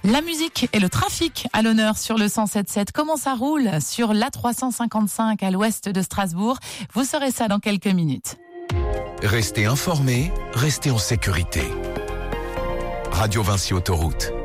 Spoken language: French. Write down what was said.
La musique et le trafic à l'honneur sur le 107.7. Comment ça roule sur l'A355 à l'ouest de Strasbourg? Vous saurez ça dans quelques minutes. Restez informés, restez en sécurité. Radio Vinci Autoroute.